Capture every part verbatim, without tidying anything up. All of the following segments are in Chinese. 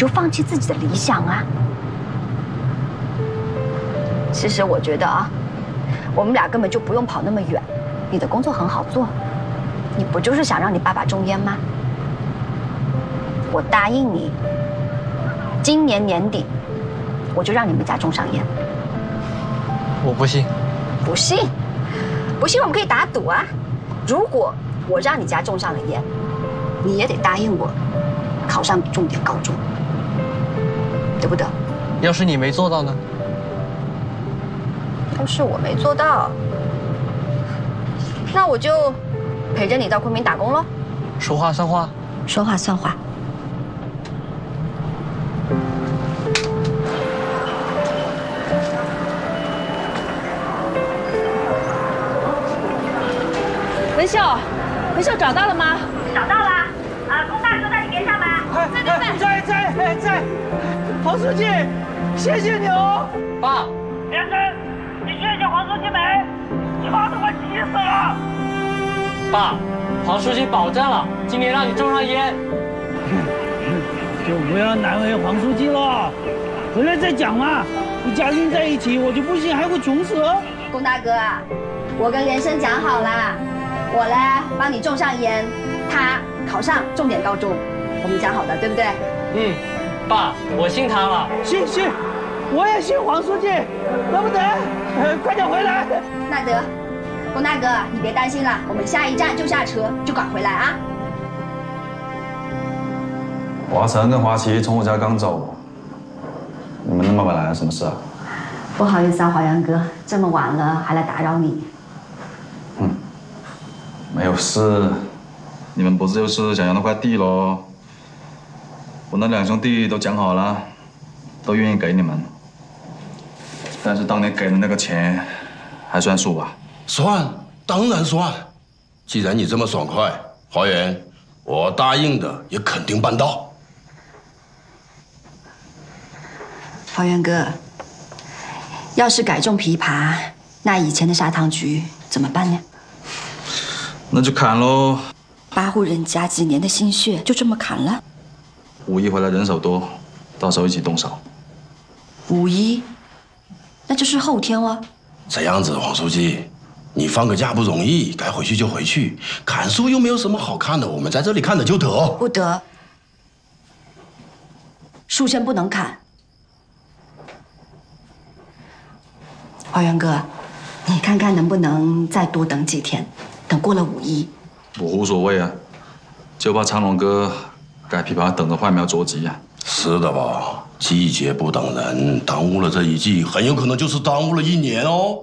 就放弃自己的理想啊。其实我觉得啊，我们俩根本就不用跑那么远，你的工作很好做，你不就是想让你爸爸种烟吗？我答应你，今年年底我就让你们家种上烟。 我不信。 不信？不信我们可以打赌啊！如果我让你家种上了烟，你也得答应我，考上重点高中，得不得？ 要是你没做到呢？ 要是我没做到，那我就陪着你到昆明打工喽。 说话算话。 说话算话。 文秀，文秀找到了吗？ 找到了，啊，龚大哥在里边上班。 在在在在在在，黄书记，谢谢你哦。 爸， 连生，你谢谢黄书记没？你妈都快急死了。 爸，黄书记保证了，今年让你种上烟。 就不要难为黄书记了，回来再讲嘛。一家人在一起，我就不信还会穷死。 龚大哥，我跟连生讲好了。我呢，帮你种上烟，他考上重点高中，我们讲好的，对不对？ 嗯，爸，我信他了。 信信，我也信黄书记，得不得？呃，快点回来。 那得，龚大哥，你别担心了，我们下一站就下车，就赶回来啊。 华晨跟华琪从我家刚走，你们那么晚来，什么事啊？ 不好意思啊，华阳哥，这么晚了还来打扰你。 嗯。没有事，你们不是就是想要那块地喽？我那两兄弟都讲好了，都愿意给你们。但是当年给的那个钱，还算数吧？ 算，当然算。既然你这么爽快，华元，我答应的也肯定办到。 华元哥，要是改种枇杷，那以前的砂糖橘怎么办呢？ 那就砍喽！ 八户人家几年的心血就这么砍了？ 五一回来人手多，到时候一起动手。 五一，那就是后天哦。 这样子，黄书记，你放个假不容易，该回去就回去。砍树又没有什么好看的，我们在这里看着就得。 不得，树先不能砍。华元哥，你看看能不能再多等几天？等过了五一， 我无所谓啊，就怕长龙哥改枇杷等着坏苗着急啊。 是的吧？季节不等人，耽误了这一季，很有可能就是耽误了一年哦。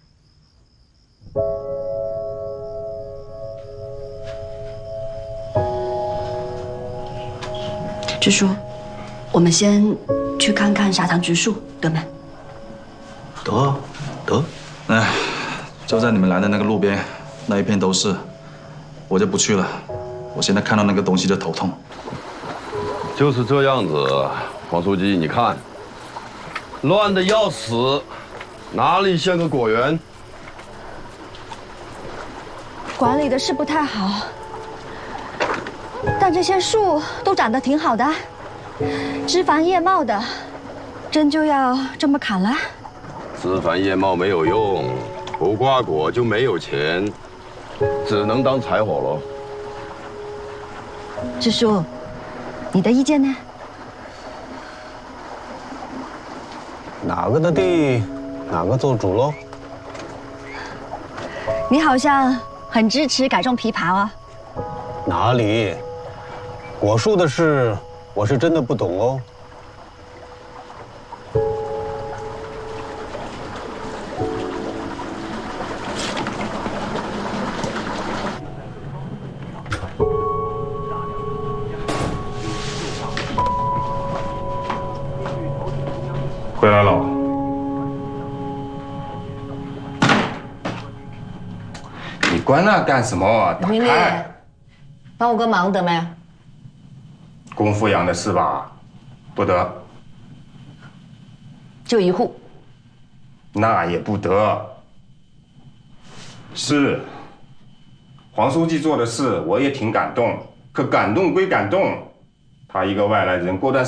支书，我们先去看看砂糖橘树，得没？ 得，得。哎，就在你们来的那个路边。那一片都是，我就不去了。我现在看到那个东西就头痛。 就是这样子，黄书记，你看，乱的要死，哪里像个果园？ 管理的是不太好，但这些树都长得挺好的，枝繁叶茂的，真就要这么砍了？ 枝繁叶茂没有用，不挂果就没有钱。只能当柴火喽。 支书，你的意见呢？ 哪个的地，哪个做主喽？ 你好像很支持改种枇杷哦。 哪里？果树的事，我是真的不懂哦。 回来了。 你关那干什么？打明丽， 开。 帮我个忙得没？ 公富养的是吧？不得。 就一户。 那也不得。是。黄书记做的事，我也挺感动。可感动归感动，他一个外来人，过段